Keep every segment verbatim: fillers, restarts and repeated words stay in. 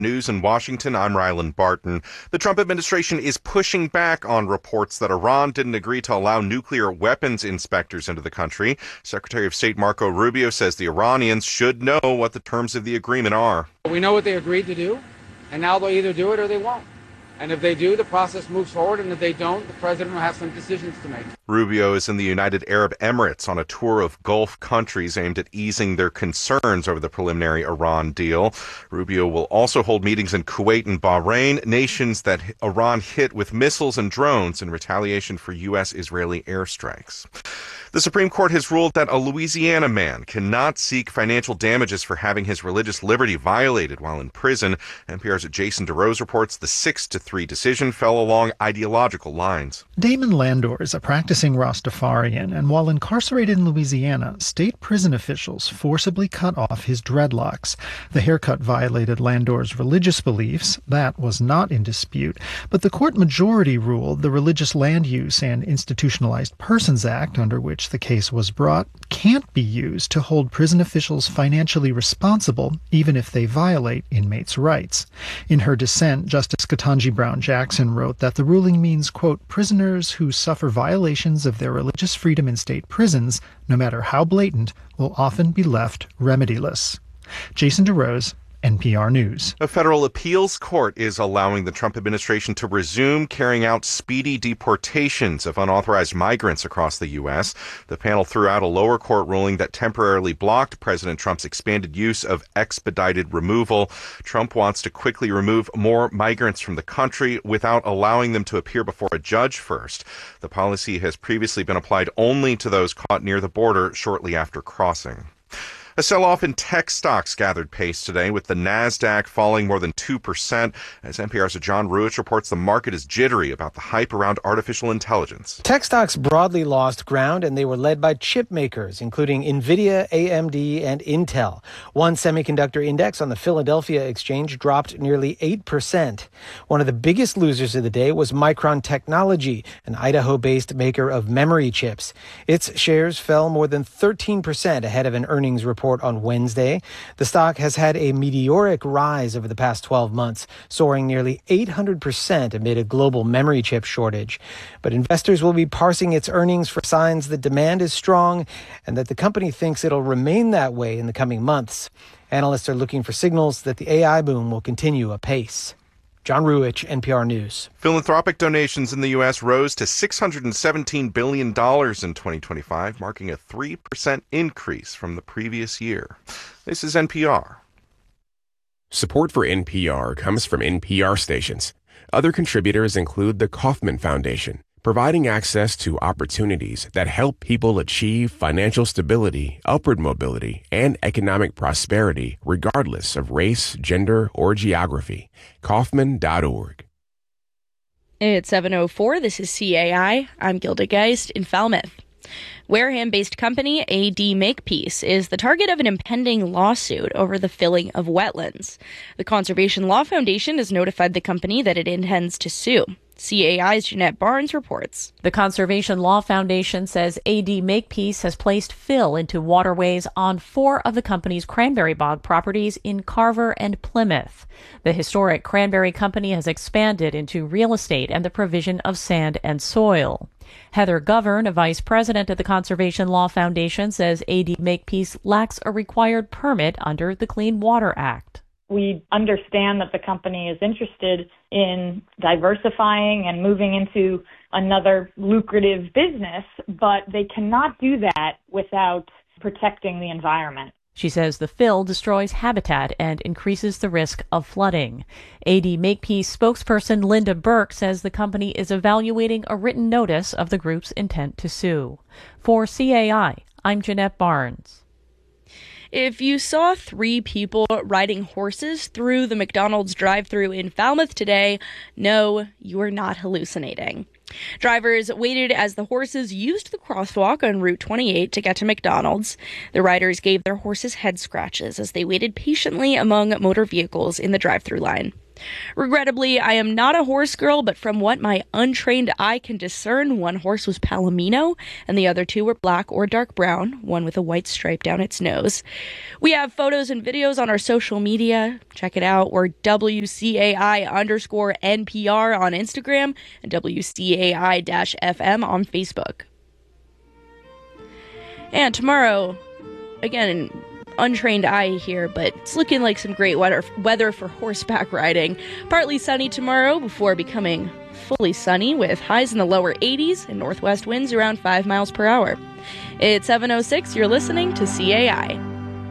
News in Washington, I'm Rylan Barton. The Trump administration is pushing back on reports that Iran didn't agree to allow nuclear weapons inspectors into the country. Secretary of State Marco Rubio says the Iranians should know what the terms of the agreement are. We know what they agreed to do, and now they'll either do it or they won't. And if they do, the process moves forward, and if they don't, the president will have some decisions to make. Rubio is in the United Arab Emirates on a tour of Gulf countries aimed at easing their concerns over the preliminary Iran deal. Rubio will also hold meetings in Kuwait and Bahrain, nations that Iran hit with missiles and drones in retaliation for U S-Israeli airstrikes. The Supreme Court has ruled that a Louisiana man cannot seek financial damages for having his religious liberty violated while in prison. N P R's Jason DeRose reports the six to three decision fell along ideological lines. Damon Landor is a practicing Rastafarian, and while incarcerated in Louisiana, state prison officials forcibly cut off his dreadlocks. The haircut violated Landor's religious beliefs. That was not in dispute. But the court majority ruled the Religious Land Use and Institutionalized Persons Act, under which the case was brought, can't be used to hold prison officials financially responsible, even if they violate inmates' rights. In her dissent, Justice Ketanji Brown Jackson wrote that the ruling means, quote, prisoners who suffer violations of their religious freedom in state prisons, no matter how blatant, will often be left remediless. Jason DeRose, N P R News. A federal appeals court is allowing the Trump administration to resume carrying out speedy deportations of unauthorized migrants across the U S. The panel threw out a lower court ruling that temporarily blocked President Trump's expanded use of expedited removal. Trump wants to quickly remove more migrants from the country without allowing them to appear before a judge first. The policy has previously been applied only to those caught near the border shortly after crossing. A sell-off in tech stocks gathered pace today, with the NASDAQ falling more than two percent. As N P R's John Ruich reports, the market is jittery about the hype around artificial intelligence. Tech stocks broadly lost ground, and they were led by chip makers, including NVIDIA, A M D, and Intel. One semiconductor index on the Philadelphia Exchange dropped nearly eight percent. One of the biggest losers of the day was Micron Technology, an Idaho-based maker of memory chips. Its shares fell more than thirteen percent ahead of an earnings report on Wednesday. The stock has had a meteoric rise over the past twelve months, soaring nearly eight hundred percent amid a global memory chip shortage. But investors will be parsing its earnings for signs that demand is strong and that the company thinks it'll remain that way in the coming months. Analysts are looking for signals that the A I boom will continue apace. John Ruich, N P R News. Philanthropic donations in the U S rose to six hundred seventeen billion dollars in twenty twenty-five, marking a three percent increase from the previous year. This is N P R. Support for N P R comes from N P R stations. Other contributors include the Kauffman Foundation, providing access to opportunities that help people achieve financial stability, upward mobility, and economic prosperity regardless of race, gender, or geography. Kauffman dot org. It's seven oh four. This is C A I. I'm Gilda Geist in Falmouth. Wareham-based company A D Makepeace is the target of an impending lawsuit over the filling of wetlands. The Conservation Law Foundation has notified the company that it intends to sue. C A I's Jeanette Barnes reports. The Conservation Law Foundation says A D Makepeace has placed fill into waterways on four of the company's cranberry bog properties in Carver and Plymouth. The historic cranberry company has expanded into real estate and the provision of sand and soil. Heather Govern, a vice president at the Conservation Law Foundation, says A D Makepeace lacks a required permit under the Clean Water Act. We understand that the company is interested in diversifying and moving into another lucrative business, but they cannot do that without protecting the environment. She says the fill destroys habitat and increases the risk of flooding. A D Makepeace spokesperson Linda Burke says the company is evaluating a written notice of the group's intent to sue. For C A I, I'm Jeanette Barnes. If you saw three people riding horses through the McDonald's drive-thru in Falmouth today, no, you are not hallucinating. Drivers waited as the horses used the crosswalk on Route twenty-eight to get to McDonald's. The riders gave their horses head scratches as they waited patiently among motor vehicles in the drive-thru line. Regrettably, I am not a horse girl, but from what my untrained eye can discern, one horse was Palomino, and the other two were black or dark brown, one with a white stripe down its nose. We have photos and videos on our social media. Check it out. We're W C A I underscore N P R on Instagram and W C A I F M on Facebook. And tomorrow, again, untrained eye here, but it's looking like some great weather weather for horseback riding. Partly sunny tomorrow before becoming fully sunny with highs in the lower eighties and northwest winds around five miles per hour. It's seven oh six. You're listening to C A I.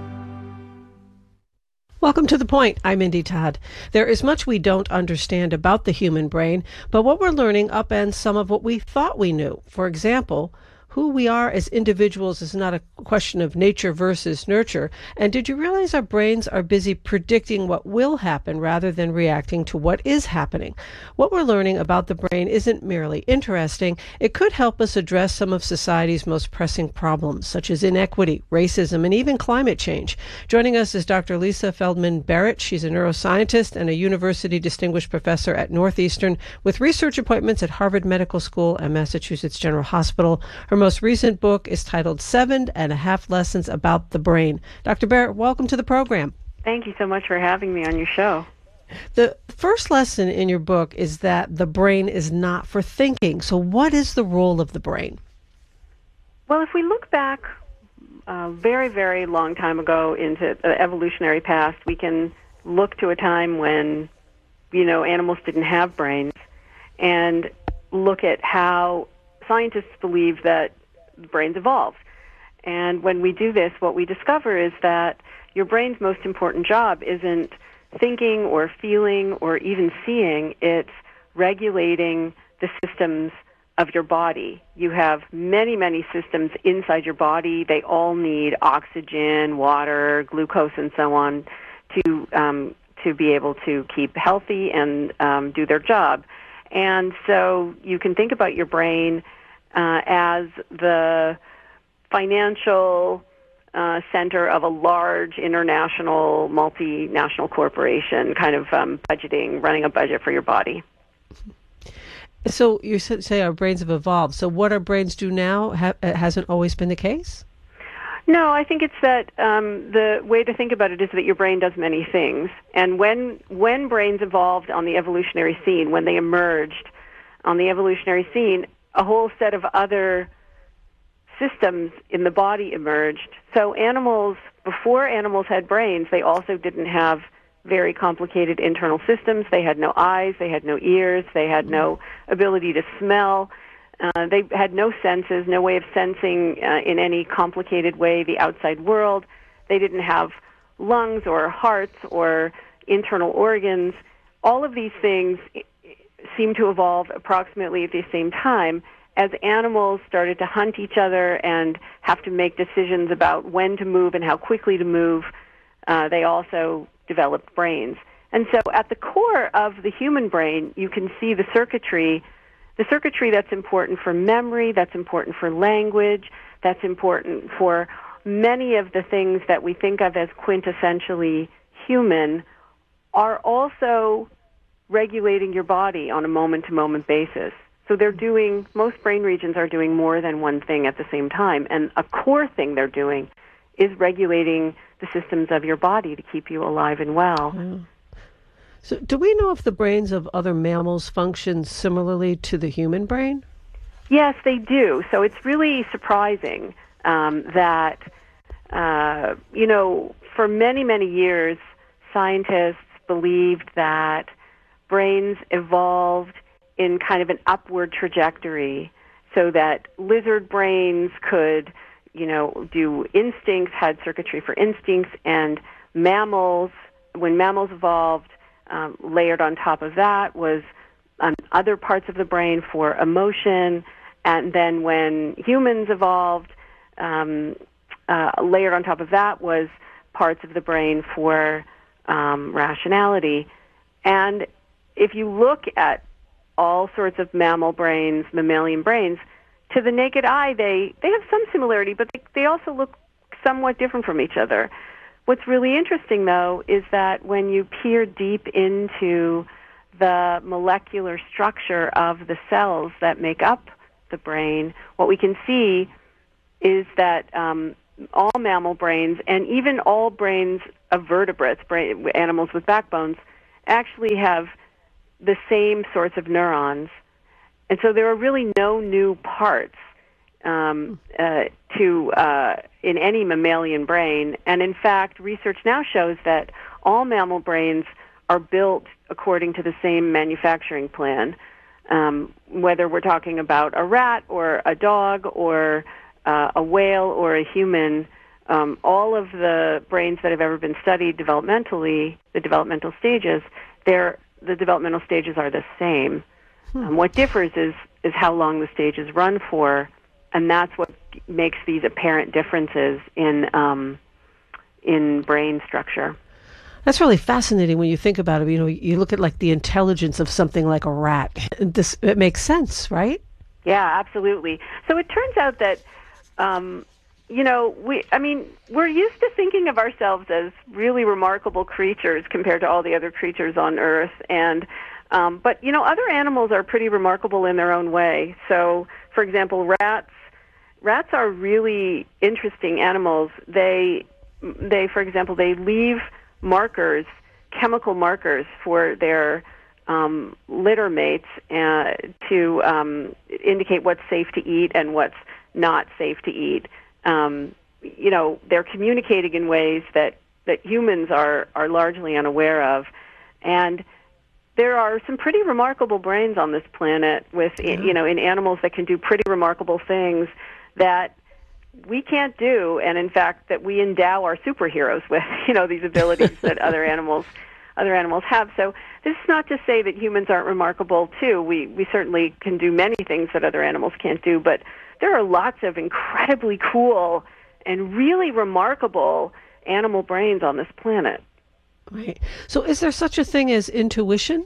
Welcome to The Point. I'm Mindy Todd. There is much we don't understand about the human brain, but what we're learning upends some of what we thought we knew. For example, who we are as individuals is not a question of nature versus nurture. And did you realize our brains are busy predicting what will happen rather than reacting to what is happening? What we're learning about the brain isn't merely interesting. It could help us address some of society's most pressing problems, such as inequity, racism, and even climate change. Joining us is Doctor Lisa Feldman Barrett. She's a neuroscientist and a university distinguished professor at Northeastern with research appointments at Harvard Medical School and Massachusetts General Hospital. Her most recent book is titled Seven and a Half Lessons About the Brain. Doctor Barrett, welcome to the program. Thank you so much for having me on your show. The first lesson in your book is that the brain is not for thinking. So what is the role of the brain? Well, if we look back a very, very long time ago into the evolutionary past, we can look to a time when, you know, animals didn't have brains and look at how scientists believe that brains evolved. And when we do this, what we discover is that your brain's most important job isn't thinking or feeling or even seeing. It's regulating the systems of your body. You have many, many systems inside your body. They all need oxygen, water, glucose, and so on to um, to be able to keep healthy and um, do their job. And so you can think about your brain Uh, as the financial uh, center of a large international, multinational corporation, kind of um, budgeting, running a budget for your body. So you say our brains have evolved. So what our brains do now ha- hasn't always been the case? No, I think it's that um, the way to think about it is that your brain does many things. And when when brains evolved on the evolutionary scene, when they emerged on the evolutionary scene, a whole set of other systems in the body emerged. So animals, before animals had brains, they also didn't have very complicated internal systems. They had no eyes, they had no ears, they had no ability to smell. Uh, they had no senses, no way of sensing uh, in any complicated way the outside world. They didn't have lungs or hearts or internal organs. All of these things seem to evolve approximately at the same time as animals started to hunt each other and have to make decisions about when to move and how quickly to move. Uh, they also developed brains. And so at the core of the human brain, you can see the circuitry, the circuitry that's important for memory, that's important for language, that's important for many of the things that we think of as quintessentially human, are also regulating your body on a moment-to-moment basis. So they're doing, most brain regions are doing more than one thing at the same time. And a core thing they're doing is regulating the systems of your body to keep you alive and well. Mm. So do we know if the brains of other mammals function similarly to the human brain? Yes, they do. So it's really surprising um, that, uh, you know, for many, many years, scientists believed that brains evolved in kind of an upward trajectory so that lizard brains could, you know, do instincts, had circuitry for instincts, and mammals, when mammals evolved, um, layered on top of that was um, other parts of the brain for emotion, and then when humans evolved, um, uh, layered on top of that was parts of the brain for um, rationality. And if you look at all sorts of mammal brains, mammalian brains, to the naked eye, they, they have some similarity, but they, they also look somewhat different from each other. What's really interesting, though, is that when you peer deep into the molecular structure of the cells that make up the brain, what we can see is that um, all mammal brains, and even all brains of vertebrates, brain, animals with backbones, actually have the same sorts of neurons. And so there are really no new parts um, uh, to uh, in any mammalian brain. And in fact, research now shows that all mammal brains are built according to the same manufacturing plan. Um, whether we're talking about a rat or a dog or uh, a whale or a human, um, all of the brains that have ever been studied developmentally, the developmental stages, they're, the developmental stages are the same. Hmm. Um, what differs is is how long the stages run for, and that's what makes these apparent differences in um, in brain structure. That's really fascinating when you think about it. You know, you look at like the intelligence of something like a rat. This it makes sense, right? Yeah, absolutely. So it turns out that, um, you know, we. I mean, we're used to thinking of ourselves as really remarkable creatures compared to all the other creatures on Earth, and um, but you know, other animals are pretty remarkable in their own way. So, for example, rats. Rats are really interesting animals. They, they, for example, they leave markers, chemical markers for their um, litter mates uh, to um, indicate what's safe to eat and what's not safe to eat. Um, you know, they're communicating in ways that, that humans are, are largely unaware of. And there are some pretty remarkable brains on this planet with, yeah. you know, in animals that can do pretty remarkable things that we can't do, and in fact that we endow our superheroes with, you know, these abilities that other animals other animals have. So this is not to say that humans aren't remarkable too. We we certainly can do many things that other animals can't do, but there are lots of incredibly cool and really remarkable animal brains on this planet. Right. So is there such a thing as intuition?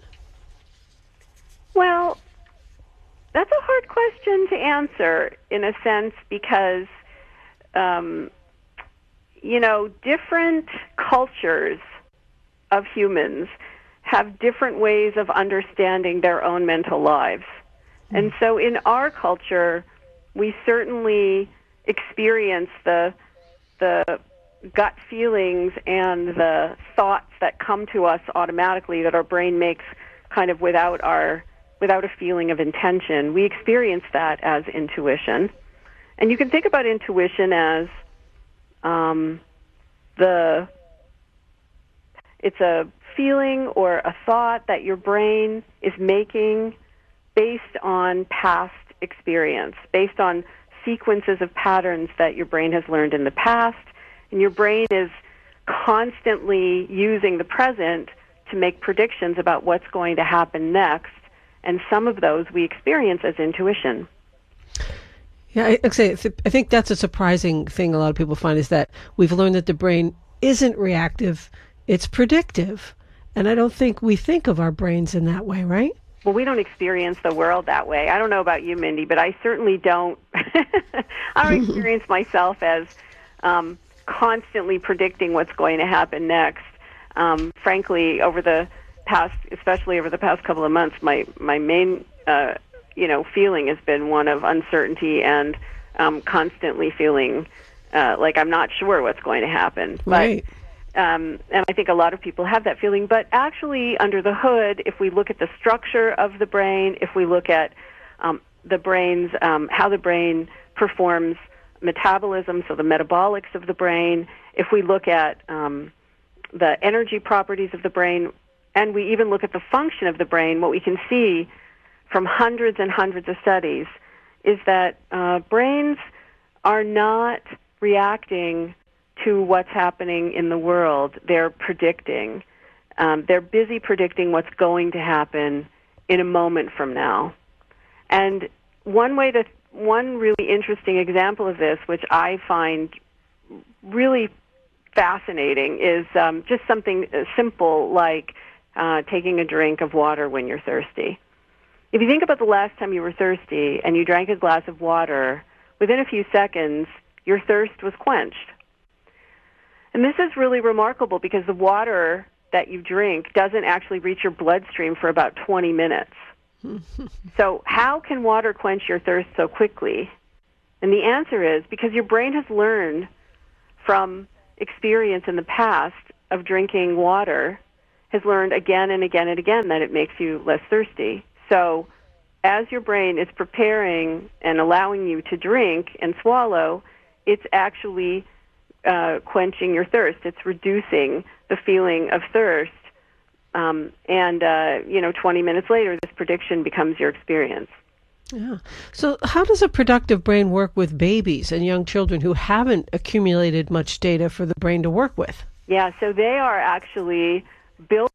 Well, that's a hard question to answer in a sense because Um, you know, different cultures of humans have different ways of understanding their own mental lives. Mm. And so in our culture, we certainly experience the the gut feelings and the thoughts that come to us automatically that our brain makes kind of without our without a feeling of intention. We experience that as intuition. And you can think about intuition as um, the it's a feeling or a thought that your brain is making based on past experience, based on sequences of patterns that your brain has learned in the past. And your brain is constantly using the present to make predictions about what's going to happen next. And some of those we experience as intuition. Yeah, I, I think that's a surprising thing a lot of people find is that we've learned that the brain isn't reactive, it's predictive. And I don't think we think of our brains in that way, right? Well, we don't experience the world that way. I don't know about you, Mindy, but I certainly don't. I don't experience myself as um, constantly predicting what's going to happen next. Um, frankly, over the past, especially over the past couple of months, my, my main uh you know, feeling has been one of uncertainty and um, constantly feeling uh, like I'm not sure what's going to happen. Right. But, um, and I think a lot of people have that feeling. But actually, under the hood, if we look at the structure of the brain, if we look at um, the brain's, um, how the brain performs metabolism, so the metabolics of the brain, if we look at um, the energy properties of the brain, and we even look at the function of the brain, what we can see from hundreds and hundreds of studies is that uh, brains are not reacting to what's happening in the world. They're predicting. Um, they're busy predicting what's going to happen in a moment from now. And one way to, one really interesting example of this, which I find really fascinating, is um, just something simple like uh, taking a drink of water when you're thirsty. If you think about the last time you were thirsty and you drank a glass of water, within a few seconds, your thirst was quenched. And this is really remarkable because the water that you drink doesn't actually reach your bloodstream for about twenty minutes. So how can water quench your thirst so quickly? And the answer is because your brain has learned from experience in the past of drinking water, has learned again and again and again that it makes you less thirsty. So as your brain is preparing and allowing you to drink and swallow, it's actually uh, quenching your thirst. It's reducing the feeling of thirst. Um, and, uh, you know, twenty minutes later, this prediction becomes your experience. Yeah. So how does a productive brain work with babies and young children who haven't accumulated much data for the brain to work with? Yeah, so they are actually built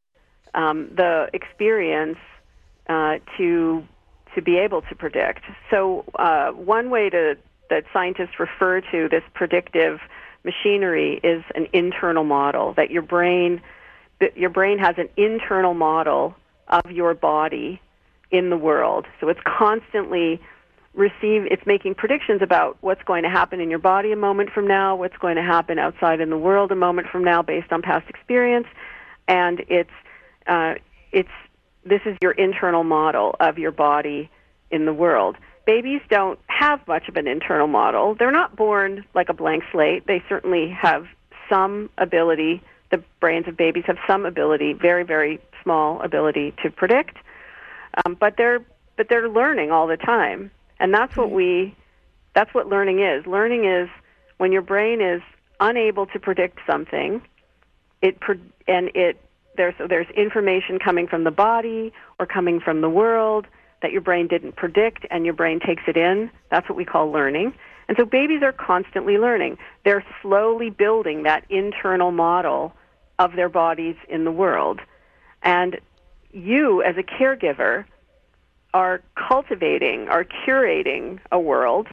um, the experience uh, to to be able to predict. So uh, one way to that scientists refer to this predictive machinery is an internal model, that your brain that your brain has an internal model of your body in the world. So it's constantly receive it's making predictions about what's going to happen in your body a moment from now, what's going to happen outside in the world a moment from now based on past experience, and it's uh, it's this is your internal model of your body in the world. Babies don't have much of an internal model. They're not born like a blank slate. They certainly have some ability. The brains of babies have some ability, very, very small ability to predict. Um, but they're but they're learning all the time, and that's what we that's what learning is. Learning is when your brain is unable to predict something, it and it there's there's information coming from the body or coming from the world that your brain didn't predict, and your brain takes it in. That's what we call learning. And so babies are constantly learning. They're slowly building that internal model of their bodies in the world, and you, as a caregiver, are cultivating, are curating a world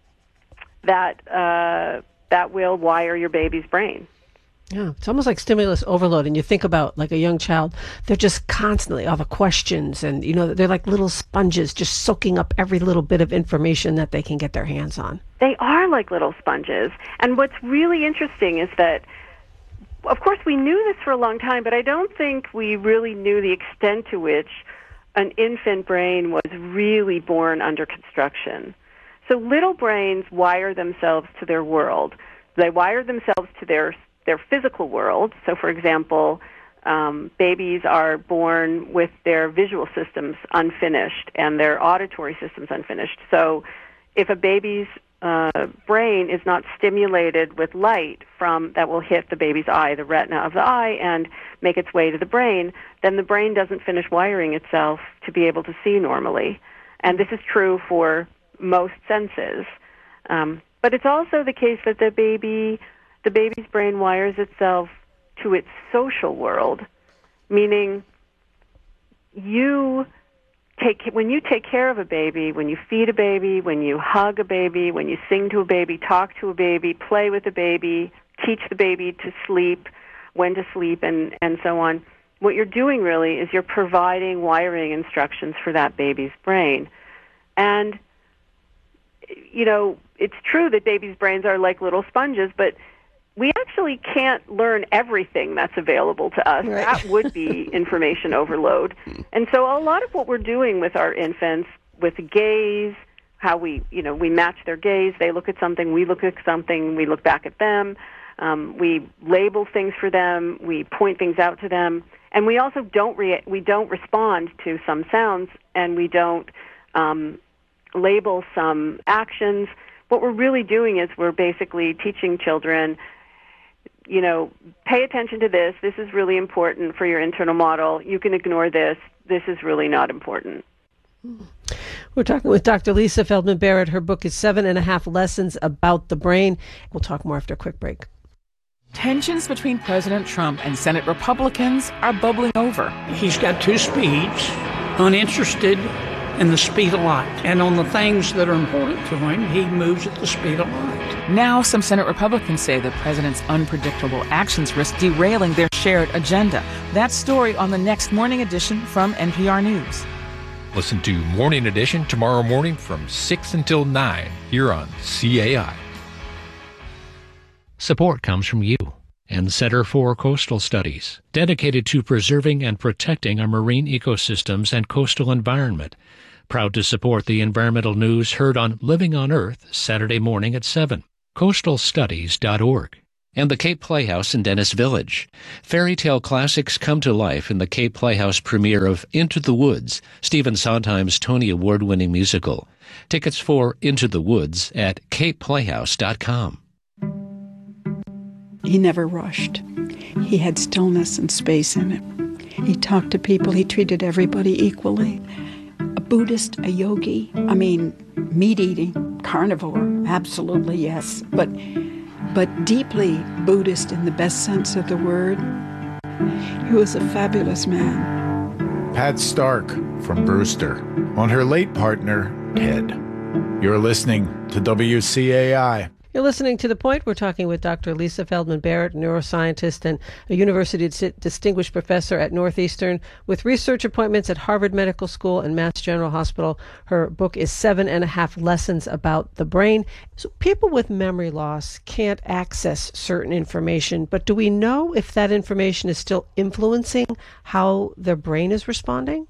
that uh, that will wire your baby's brain. Yeah, it's almost like stimulus overload. And you think about like a young child, they're just constantly all the questions, and you know they're like little sponges, just soaking up every little bit of information that they can get their hands on. They are like little sponges. And what's really interesting is that, of course, we knew this for a long time, but I don't think we really knew the extent to which an infant brain was really born under construction. So little brains wire themselves to their world. They wire themselves to their their physical world. So, for example, um, babies are born with their visual systems unfinished and their auditory systems unfinished. So if a baby's Uh, brain is not stimulated with light from that will hit the baby's eye, the retina of the eye, and make its way to the brain, then the brain doesn't finish wiring itself to be able to see normally. And this is true for most senses. Um, but it's also the case that the baby, the baby's brain wires itself to its social world, meaning you Take, when you take care of a baby, when you feed a baby, when you hug a baby, when you sing to a baby, talk to a baby, play with a baby, teach the baby to sleep, when to sleep, and, and so on, what you're doing really is you're providing wiring instructions for that baby's brain. And, you know, it's true that babies' brains are like little sponges, but we actually can't learn everything that's available to us. Right. That would be information overload. And so a lot of what we're doing with our infants, with gaze, how we, you know, we match their gaze, they look at something, we look at something, we look back at them, um, we label things for them, we point things out to them, and we also don't re- we don't respond to some sounds, and we don't um, label some actions. What we're really doing is we're basically teaching children, you know, pay attention to this. This is really important for your internal model. You can ignore this. This is really not important. We're talking with Doctor Lisa Feldman Barrett. Her book is Seven and a Half Lessons About the Brain. We'll talk more after a quick break. Tensions between President Trump and Senate Republicans are bubbling over. He's got two speeds, uninterested in the speed of light. And on the things that are important to him, he moves at the speed of light. Now, some Senate Republicans say the president's unpredictable actions risk derailing their shared agenda. That story on the next Morning Edition from N P R News. Listen to Morning Edition tomorrow morning from six until nine here on C A I. Support comes from you. and Center for Coastal Studies, dedicated to preserving and protecting our marine ecosystems and coastal environment. Proud to support the environmental news heard on Living on Earth Saturday morning at seven. coastal studies dot org. And the Cape Playhouse in Dennis Village. Fairy tale classics come to life in the Cape Playhouse premiere of Into the Woods, Stephen Sondheim's Tony Award-winning musical. Tickets for Into the Woods at cape playhouse dot com. He never rushed. He had stillness and space in it. He talked to people. He treated everybody equally. A Buddhist, a yogi, I mean, meat-eating, carnivore, absolutely yes, but but deeply Buddhist in the best sense of the word. He was a fabulous man. Pat Stark from Brewster, on her late partner, Ted. You're listening to W C A I. You're listening to The Point. We're talking with Doctor Lisa Feldman Barrett, neuroscientist and a University Distinguished Professor at Northeastern, with research appointments at Harvard Medical School and Mass General Hospital. Her book is Seven and a Half Lessons About the Brain. So people with memory loss can't access certain information, but do we know if that information is still influencing how their brain is responding?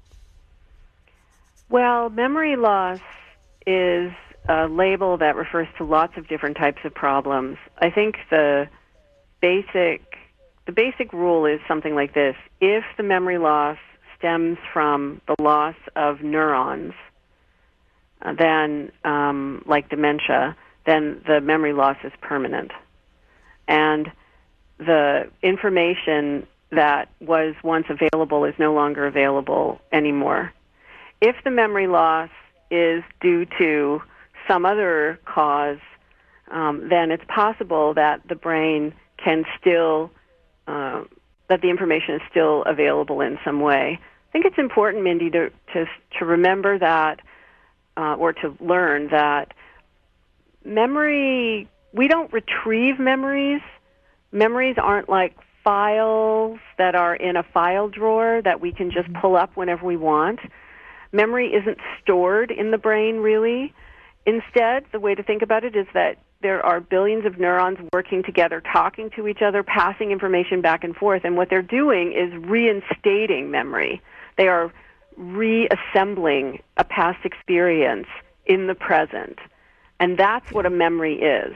Well, memory loss is a label that refers to lots of different types of problems. I think the basic the basic rule is something like this. If the memory loss stems from the loss of neurons, uh, then, um, like dementia, then the memory loss is permanent. And the information that was once available is no longer available anymore. If the memory loss is due to some other cause, um, then it's possible that the brain can still, uh, that the information is still available in some way. I think it's important, Mindy, to to, to remember that, uh, or to learn that memory, we don't retrieve memories. Memories aren't like files that are in a file drawer that we can just pull up whenever we want. Memory isn't stored in the brain, really. Instead, the way to think about it is that there are billions of neurons working together, talking to each other, passing information back and forth, and what they're doing is reinstating memory. They are reassembling a past experience in the present, and that's what a memory is.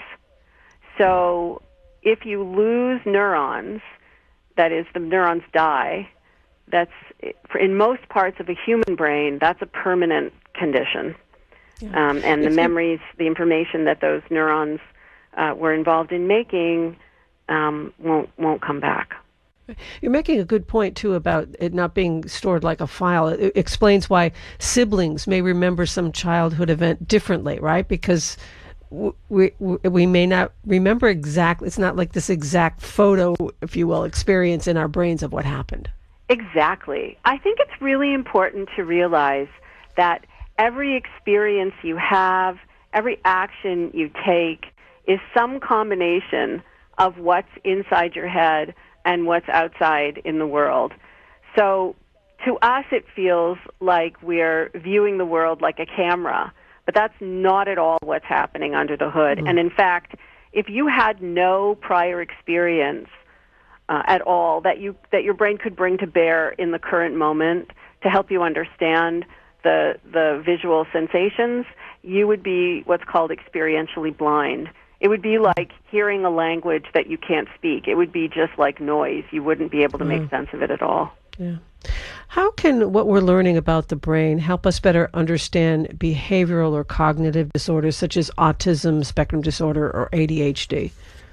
So if you lose neurons, that is, the neurons die, that's, in most parts of a human brain, that's a permanent condition. Yeah. Um, and the memories, the information that those neurons uh, were involved in making um, won't won't come back. You're making a good point, too, about it not being stored like a file. It explains why siblings may remember some childhood event differently, right? Because we, we, we may not remember exactly. It's not like this exact photo, if you will, experience in our brains of what happened. Exactly. I think it's really important to realize that every experience you have, every action you take is some combination of what's inside your head and what's outside in the world. So to us, it feels like we're viewing the world like a camera, but that's not at all what's happening under the hood. Mm-hmm. And in fact, if you had no prior experience uh, at all that you that your brain could bring to bear in the current moment to help you understand the the visual sensations, you would be what's called experientially blind. It would be like hearing a language that you can't speak. It would be just like noise. You wouldn't be able to make sense of it at all. Yeah. How can what we're learning about the brain help us better understand behavioral or cognitive disorders such as autism spectrum disorder or A D H D?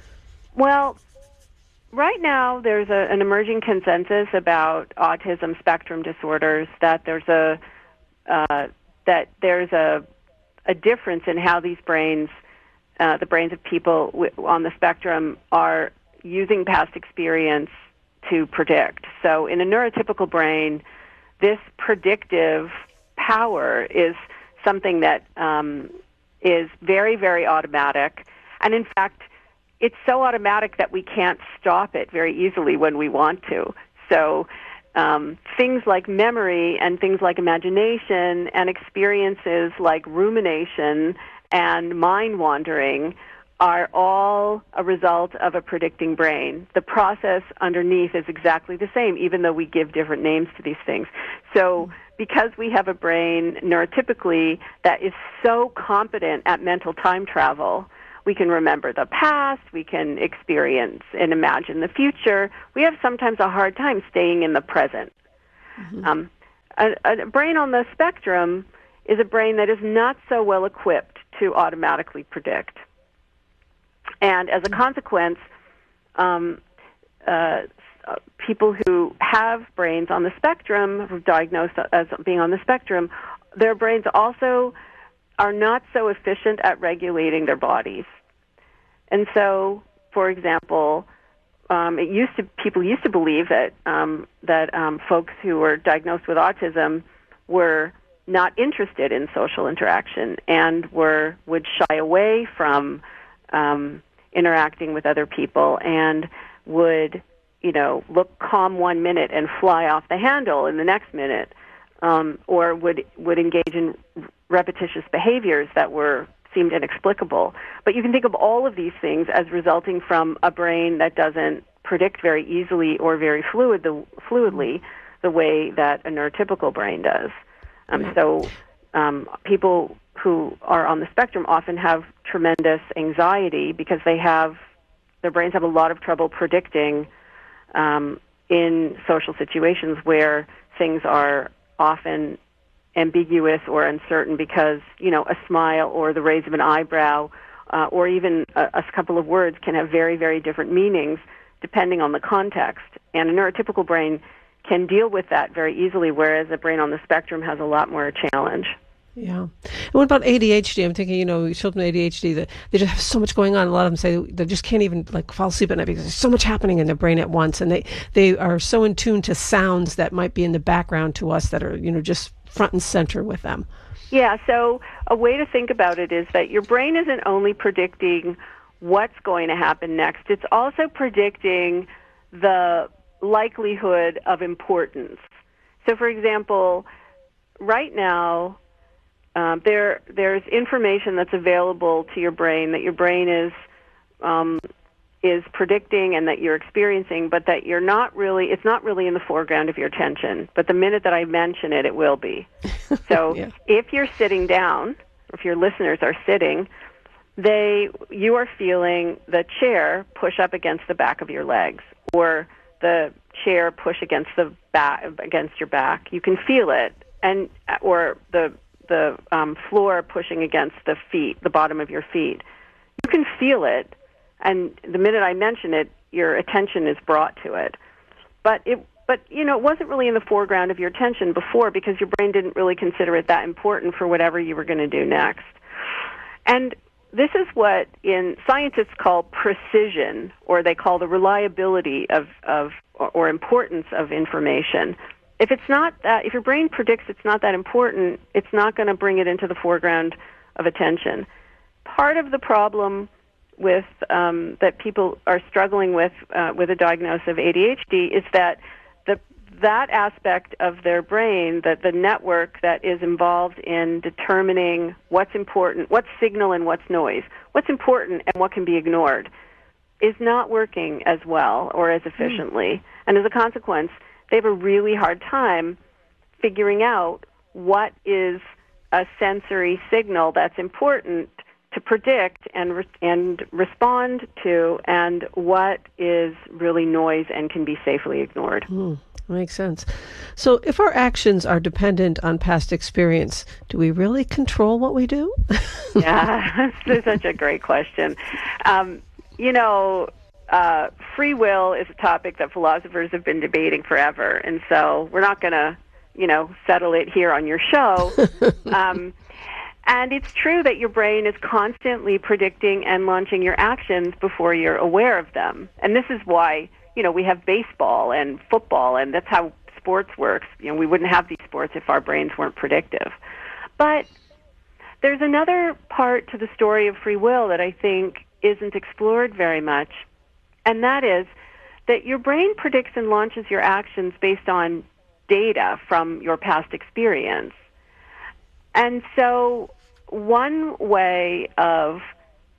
Well, right now there's a, an emerging consensus about autism spectrum disorders that there's a Uh, that there's a a difference in how these brains, uh, the brains of people w- on the spectrum, are using past experience to predict. So in a neurotypical brain, this predictive power is something that um, is very, very automatic. And in fact, it's so automatic that we can't stop it very easily when we want to. So Um, things like memory and things like imagination and experiences like rumination and mind wandering are all a result of a predicting brain. The process underneath is exactly the same, even though we give different names to these things. So because we have a brain neurotypically that is so competent at mental time travel, we can remember the past, we can experience and imagine the future. We have sometimes a hard time staying in the present. Mm-hmm. Um, a, a brain on the spectrum is a brain that is not so well equipped to automatically predict. And as a consequence, um, uh, people who have brains on the spectrum, who are diagnosed as being on the spectrum, their brains also are not so efficient at regulating their bodies. And so, for example, um, it used to people used to believe that um, that um, folks who were diagnosed with autism were not interested in social interaction and were would shy away from um, interacting with other people and would, you know, look calm one minute and fly off the handle in the next minute, um, or would would engage in repetitious behaviors that were seemed inexplicable. But you can think of all of these things as resulting from a brain that doesn't predict very easily or very fluid the, fluidly the way that a neurotypical brain does. Um, so um, people who are on the spectrum often have tremendous anxiety because they have their brains have a lot of trouble predicting um, in social situations where things are often ambiguous or uncertain because, you know, a smile or the raise of an eyebrow uh, or even a, a couple of words can have very, very different meanings depending on the context. And a neurotypical brain can deal with that very easily, whereas a brain on the spectrum has a lot more challenge. Yeah. And what about A D H D? I'm thinking, you know, children with A D H D, that they just have so much going on. A lot of them say they just can't even like fall asleep at night because there's so much happening in their brain at once. And they, they are so in tune to sounds that might be in the background to us that are, you know, just front and center with them. Yeah, so a way to think about it is that your brain isn't only predicting what's going to happen next, it's also predicting the likelihood of importance. So, for example, right now, um, there there's information that's available to your brain that your brain is um, is predicting and that you're experiencing, but that you're not really, it's not really in the foreground of your attention. But the minute that I mention it, it will be. So yeah. If you're sitting down, or if your listeners are sitting, they you are feeling the chair push up against the back of your legs, or the chair push against the back against your back. You can feel it, and or the the um, floor pushing against the feet, the bottom of your feet. You can feel it, and the minute I mention it, your attention is brought to it. But it, but you know, it wasn't really in the foreground of your attention before because your brain didn't really consider it that important for whatever you were going to do next. And this is what in scientists call precision, or they call the reliability of, of or importance of information. If it's not that, if your brain predicts it's not that important, it's not going to bring it into the foreground of attention. Part of the problem with um, that people are struggling with uh, with a diagnosis of A D H D is that the that aspect of their brain, that the network that is involved in determining what's important, what's signal and what's noise, what's important and what can be ignored, is not working as well or as efficiently. Mm. And as a consequence, they have a really hard time figuring out what is a sensory signal that's important to predict and re- and respond to, and what is really noise and can be safely ignored. Mm. Makes sense. So if our actions are dependent on past experience, do we really control what we do? Yeah, that's such a great question. Um, you know, uh, free will is a topic that philosophers have been debating forever, and so we're not going to, you know, settle it here on your show. um, and it's true that your brain is constantly predicting and launching your actions before you're aware of them. And this is why, you know, we have baseball and football, and that's how sports works. You know, we wouldn't have these sports if our brains weren't predictive. But there's another part to the story of free will that I think isn't explored very much, and that is that your brain predicts and launches your actions based on data from your past experience. And so one way of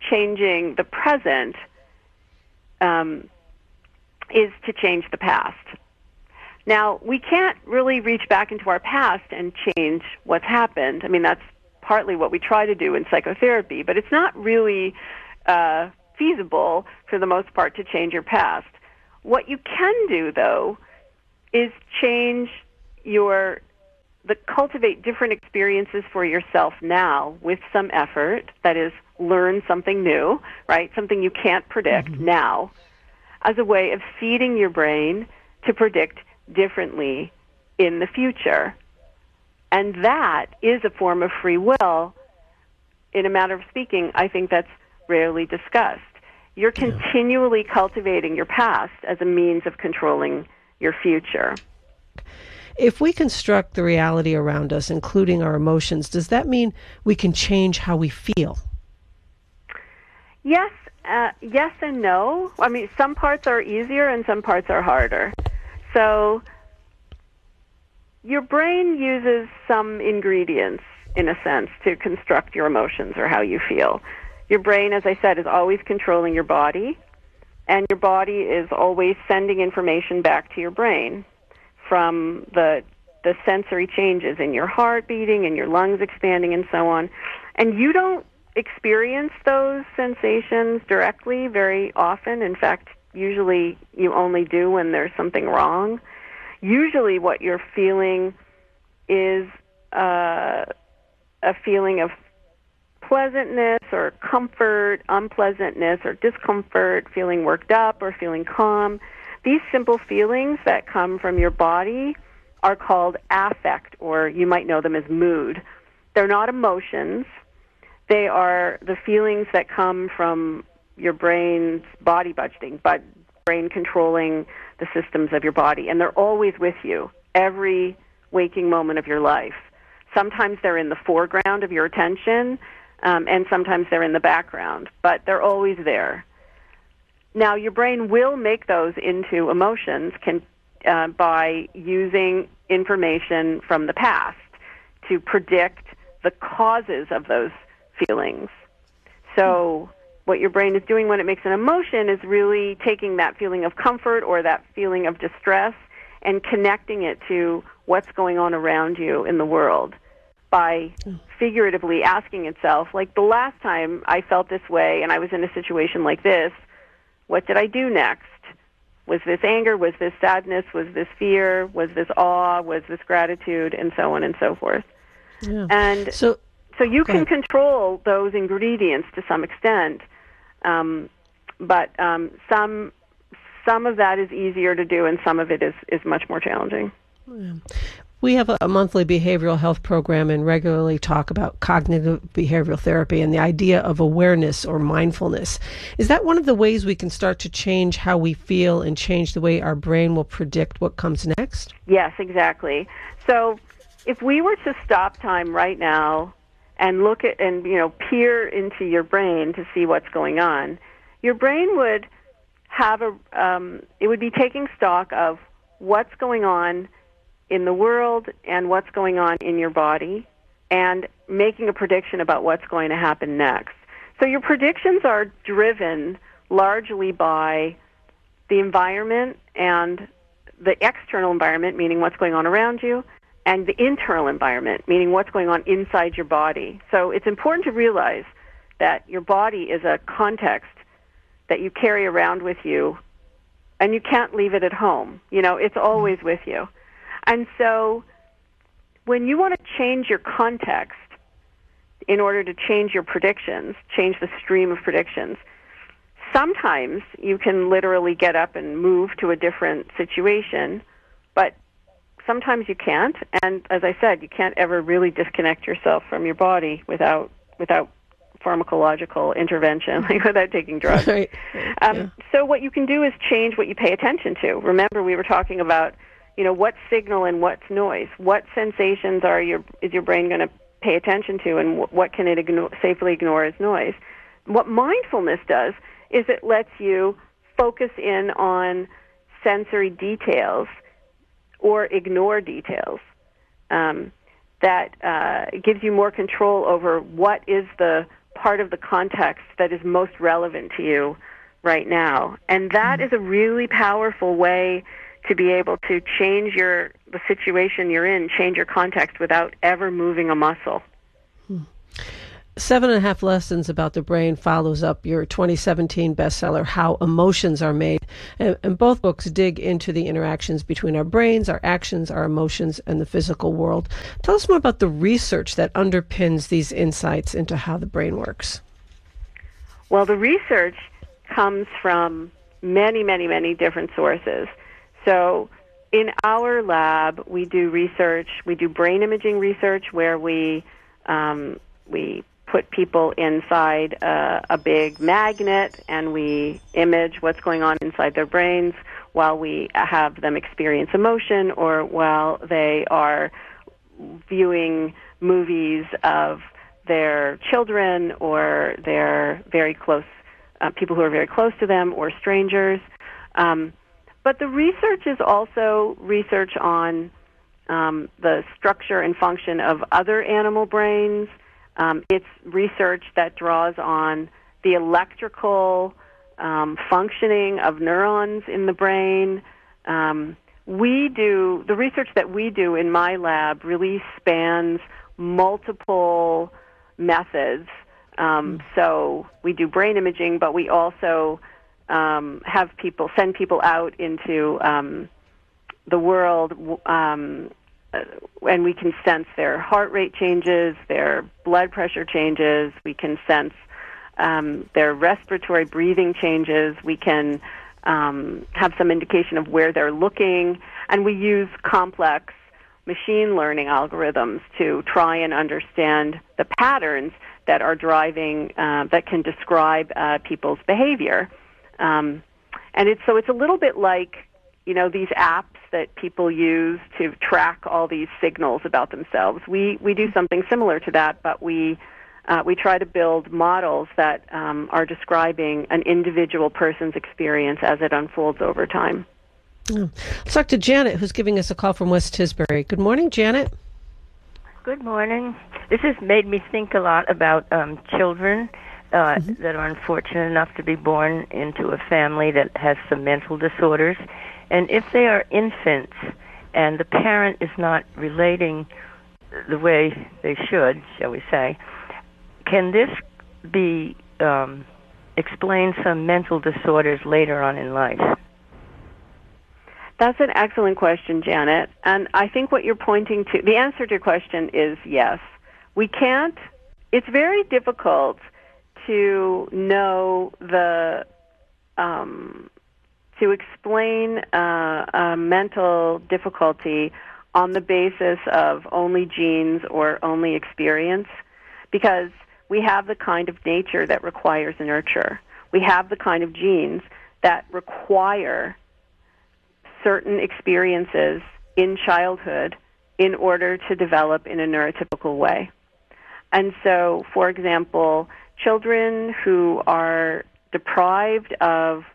changing the present um, is to change the past. Now, we can't really reach back into our past and change what's happened. I mean, that's partly what we try to do in psychotherapy, but it's not really uh, feasible for the most part to change your past. What you can do, though, is change your, the cultivate different experiences for yourself now with some effort. That is, learn something new, right? Something you can't predict mm-hmm. now, as a way of feeding your brain to predict differently in the future. And that is a form of free will. In a matter of speaking, I think that's rarely discussed. You're yeah. continually cultivating your past as a means of controlling your future. If we construct the reality around us, including our emotions, does that mean we can change how we feel? Yes, uh, yes and no. I mean, some parts are easier and some parts are harder. So your brain uses some ingredients, in a sense, to construct your emotions or how you feel. Your brain, as I said, is always controlling your body, and your body is always sending information back to your brain from the the sensory changes in your heart beating and your lungs expanding and so on. And you don't experience those sensations directly very often. In fact, usually you only do when there's something wrong. Usually what you're feeling is uh, a feeling of pleasantness or comfort, unpleasantness or discomfort, feeling worked up or feeling calm. These simple feelings that come from your body are called affect, or you might know them as mood. They're not emotions. They are the feelings that come from your brain's body budgeting, but brain controlling the systems of your body. And they're always with you every waking moment of your life. Sometimes they're in the foreground of your attention, um, and sometimes they're in the background, but they're always there. Now, your brain will make those into emotions can, uh, by using information from the past to predict the causes of those feelings. So what your brain is doing when it makes an emotion is really taking that feeling of comfort or that feeling of distress and connecting it to what's going on around you in the world by figuratively asking itself, like, the last time I felt this way and I was in a situation like this, what did I do next? Was this anger? Was this sadness? Was this fear? Was this awe? Was this gratitude? And so on and so forth. Yeah. And so, so you can ahead. control those ingredients to some extent, um, but um, some some of that is easier to do and some of it is, is much more challenging. Yeah. We have a monthly behavioral health program and regularly talk about cognitive behavioral therapy and the idea of awareness or mindfulness. Is that one of the ways we can start to change how we feel and change the way our brain will predict what comes next? Yes, exactly. So if we were to stop time right now and look at and, you know, peer into your brain to see what's going on, your brain would have a, um, it would be taking stock of what's going on in the world and what's going on in your body and making a prediction about what's going to happen next. So your predictions are driven largely by the environment and the external environment, meaning what's going on around you, and the internal environment, meaning what's going on inside your body. So it's important to realize that your body is a context that you carry around with you, and you can't leave it at home. You know, it's always with you. And so when you want to change your context in order to change your predictions, change the stream of predictions, sometimes you can literally get up and move to a different situation, but sometimes you can't. And as I said, you can't ever really disconnect yourself from your body without without pharmacological intervention, like without taking drugs. Right. Um, Yeah. So what you can do is change what you pay attention to. Remember, we were talking about, you know, what's signal and what's noise. What sensations are your is your brain going to pay attention to, and w- what can it ignore, safely ignore as noise? What mindfulness does is it lets you focus in on sensory details or ignore details. Um, that uh, gives you more control over what is the part of the context that is most relevant to you right now. And that is a really powerful way to be able to change your the situation you're in, change your context without ever moving a muscle. Seven and a half Lessons About the Brain follows up your twenty seventeen bestseller, How Emotions Are Made. And, and both books dig into the interactions between our brains, our actions, our emotions, and the physical world. Tell us more about the research that underpins these insights into how the brain works. Well, the research comes from many, many, many different sources. So in our lab, we do research, we do brain imaging research where we um, we put people inside a, a big magnet and we image what's going on inside their brains while we have them experience emotion or while they are viewing movies of their children or their very close uh, people who are very close to them or strangers. Um, But the research is also research on um, the structure and function of other animal brains. Um, it's research that draws on the electrical um, functioning of neurons in the brain. Um, we do, the research that we do in my lab really spans multiple methods. Um, so we do brain imaging, but we also Um, have people send people out into um, the world, um, and we can sense their heart rate changes, their blood pressure changes. We can sense um, their respiratory breathing changes. We can um, have some indication of where they're looking, and we use complex machine learning algorithms to try and understand the patterns that are driving, uh, that can describe uh, people's behavior. Um, and it's so it's a little bit like, you know, these apps that people use to track all these signals about themselves. We we do something similar to that, but we uh, we try to build models that um, are describing an individual person's experience as it unfolds over time. Oh. Let's talk to Janet, who's giving us a call from West Tisbury. Good morning, Janet. Good morning. This has made me think a lot about um, children. Uh, mm-hmm. that are unfortunate enough to be born into a family that has some mental disorders. And if they are infants and the parent is not relating the way they should, shall we say, can this be um, explain some mental disorders later on in life? That's an excellent question, Janet. And I think what you're pointing to, the answer to your question is yes. We can't, it's very difficult to know the, um, to explain uh, a mental difficulty on the basis of only genes or only experience, because we have the kind of nature that requires nurture. We have the kind of genes that require certain experiences in childhood in order to develop in a neurotypical way. And so, for example, children who are deprived of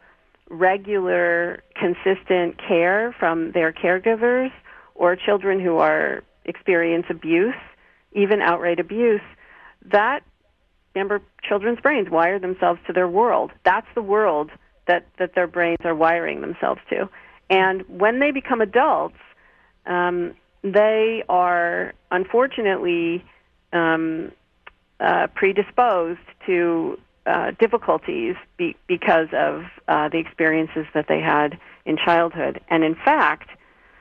regular, consistent care from their caregivers, or children who are experience abuse, even outright abuse, that, remember, children's brains wire themselves to their world. That's the world that, that their brains are wiring themselves to. And when they become adults, um, they are unfortunately um, uh, predisposed to uh, difficulties be- because of uh, the experiences that they had in childhood. And in fact,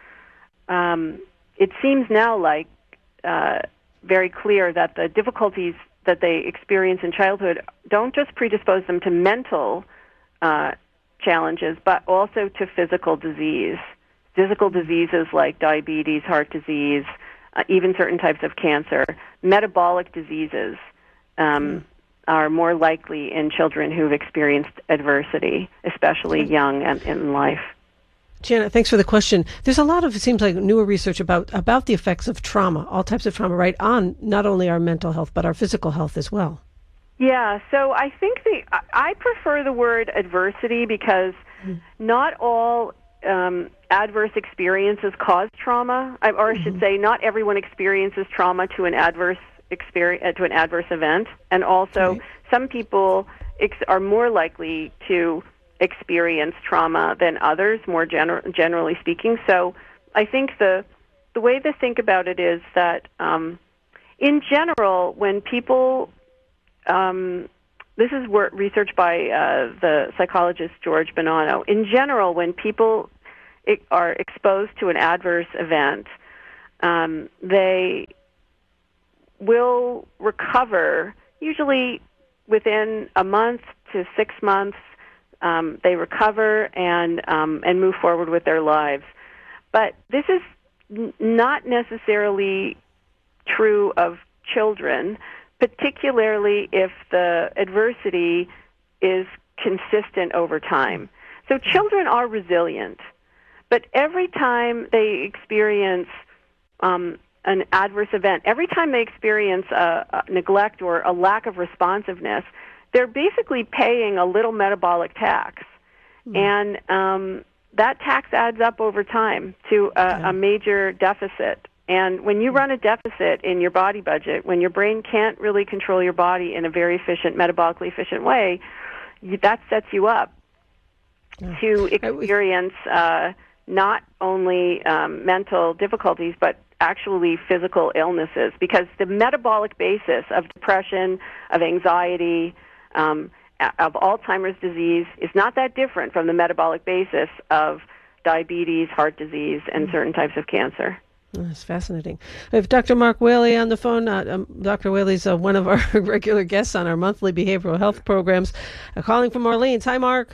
um, it seems now like uh, very clear that the difficulties that they experience in childhood don't just predispose them to mental uh, challenges, but also to physical disease. Physical diseases like diabetes, heart disease, uh, even certain types of cancer. Metabolic diseases um, are more likely in children who've experienced adversity, especially young and in life. Janet, thanks for the question. There's a lot of, it seems like, newer research about, about the effects of trauma, all types of trauma, right, on not only our mental health, but our physical health as well. Yeah, so I think the I prefer the word adversity because mm. not all um, adverse experiences cause trauma, or I should mm-hmm. say not everyone experiences trauma to an adverse experience to an adverse event, and also right. some people ex- are more likely to experience trauma than others, more gener- generally speaking. So I think the the way to think about it is that um, in general, when people um, this is work, research by uh, the psychologist George Bonanno. In general, when people it, are exposed to an adverse event, um, they will recover usually within a month to six months. Um, they recover and um, and move forward with their lives. But this is n- not necessarily true of children, particularly if the adversity is consistent over time. So children are resilient, but every time they experience um, an adverse event, every time they experience a, a neglect or a lack of responsiveness, they're basically paying a little metabolic tax. Mm. And um, that tax adds up over time to a, yeah. a major deficit. And when you run a deficit in your body budget, when your brain can't really control your body in a very efficient, metabolically efficient way, you, that sets you up yeah. to experience uh, not only um, mental difficulties, but actually physical illnesses, because the metabolic basis of depression, of anxiety, um, of Alzheimer's disease is not that different from the metabolic basis of diabetes, heart disease, and certain types of cancer. That's fascinating. We have Doctor Mark Whaley on the phone. Uh, um, Doctor Whaley's uh, one of our regular guests on our monthly behavioral health programs. Uh, calling from Orleans. Hi, Mark.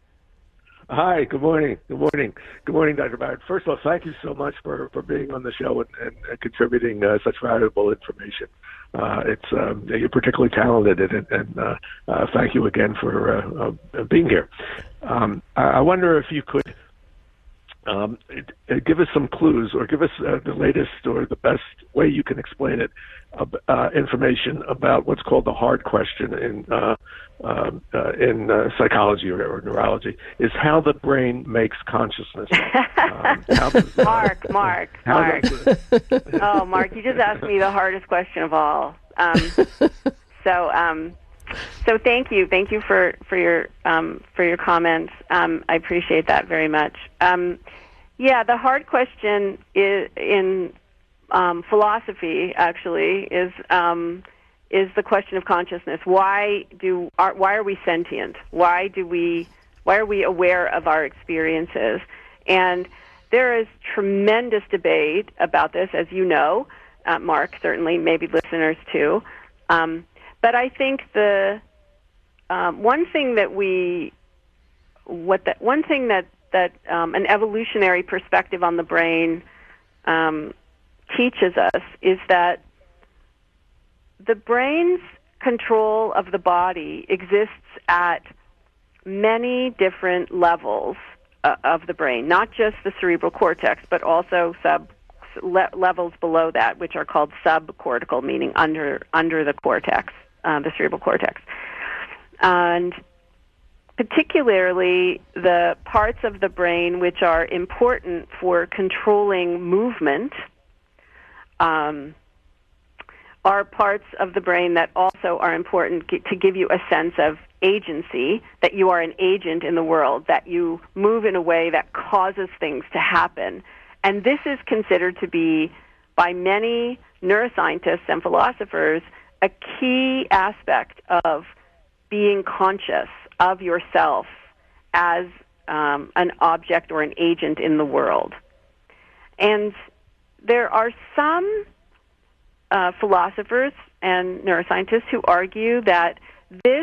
Hi, good morning. Good morning. Good morning, Doctor Barrett. First of all, thank you so much for, for being on the show and, and, and contributing uh, such valuable information. Uh, it's um, you're particularly talented, and, and uh, uh, thank you again for uh, uh, being here. Um, I, I wonder if you could um, give us some clues, or give us uh, the latest or the best way you can explain it, uh, information about what's called the hard question in uh, uh, uh, in uh, psychology or, or neurology, is how the brain makes consciousness. Um, how, Mark, uh, Mark, Mark. Oh, Mark, you just asked me the hardest question of all. Um, so, um, so thank you, thank you for for your um, for your comments. Um, I appreciate that very much. Um, yeah, the hard question is in um, philosophy. Actually, is um, is the question of consciousness. Why do are, why are we sentient? Why do we why are we aware of our experiences? And there is tremendous debate about this, as you know, uh, Mark, certainly, maybe listeners too. Um, but I think the um, one thing that we, what that one thing that that um, an evolutionary perspective on the brain um, teaches us is that the brain's control of the body exists at many different levels uh, of the brain, not just the cerebral cortex, but also sub le- levels below that, which are called subcortical, meaning under under the cortex, uh, the cerebral cortex. And particularly the parts of the brain which are important for controlling movement um, are parts of the brain that also are important to give you a sense of agency, that you are an agent in the world, that you move in a way that causes things to happen. And this is considered to be, by many neuroscientists and philosophers, a key aspect of being conscious of yourself as um, an object or an agent in the world. And there are some uh, philosophers and neuroscientists who argue that this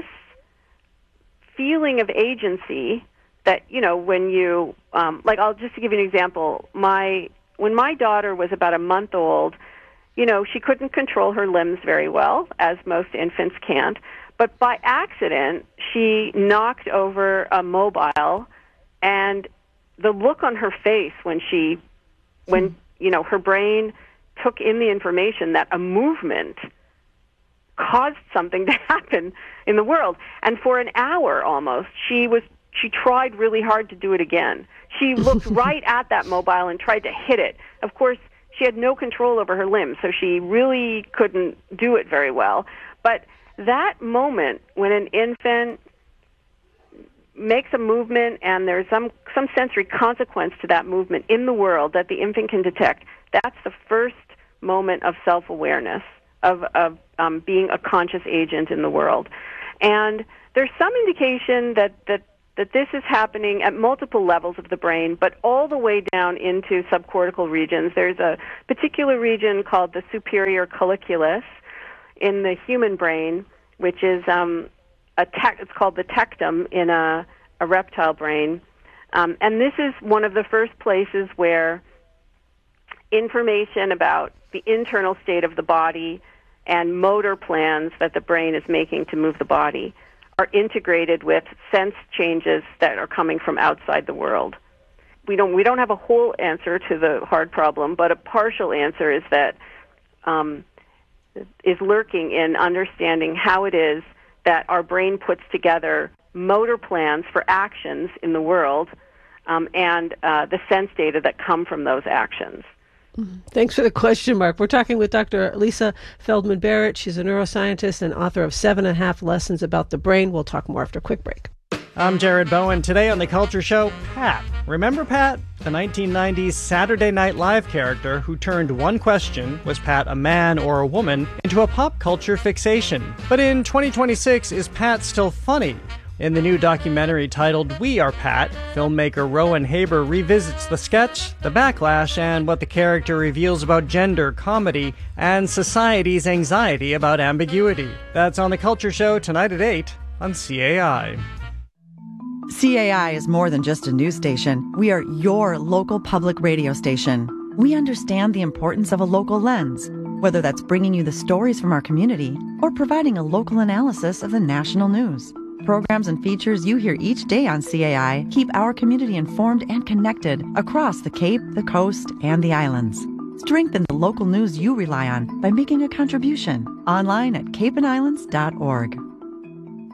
feeling of agency, that, you know, when you, um, like, I'll just to give you an example, my when my daughter was about a month old, you know, she couldn't control her limbs very well, as most infants can't. But by accident, she knocked over a mobile, and the look on her face when she, when, you know, her brain took in the information that a movement caused something to happen in the world. And for an hour almost, she was, she tried really hard to do it again. She looked right at that mobile and tried to hit it. Of course, she had no control over her limbs, so she really couldn't do it very well. But that moment when an infant makes a movement and there's some, some sensory consequence to that movement in the world that the infant can detect, that's the first moment of self-awareness, of, of um, being a conscious agent in the world. And there's some indication that, that, that this is happening at multiple levels of the brain, but all the way down into subcortical regions. There's a particular region called the superior colliculus in the human brain, which is um, a tec- it's called the tectum in a, a reptile brain. Um, and this is one of the first places where information about the internal state of the body and motor plans that the brain is making to move the body are integrated with sense changes that are coming from outside the world. We don't we don't have a whole answer to the hard problem, but a partial answer is that um, is lurking in understanding how it is that our brain puts together motor plans for actions in the world um, and uh, the sense data that come from those actions. Thanks for the question, Mark. We're talking with Doctor Lisa Feldman Barrett. She's a neuroscientist and author of Seven and a Half Lessons About the Brain. We'll talk more after a quick break. I'm Jared Bowen. Today on The Culture Show, Pat. Remember Pat? The nineteen nineties Saturday Night Live character who turned one question, was Pat a man or a woman, into a pop culture fixation. But in twenty twenty-six, is Pat still funny? In the new documentary titled We Are Pat, filmmaker Rowan Haber revisits the sketch, the backlash, and what the character reveals about gender, comedy, and society's anxiety about ambiguity. That's on The Culture Show tonight at eight on C A I. C A I is more than just a news station. We are your local public radio station. We understand the importance of a local lens, whether that's bringing you the stories from our community or providing a local analysis of the national news. Programs and features you hear each day on C A I keep our community informed and connected across the Cape, the coast, and the islands. Strengthen the local news you rely on by making a contribution online at cape and islands dot org.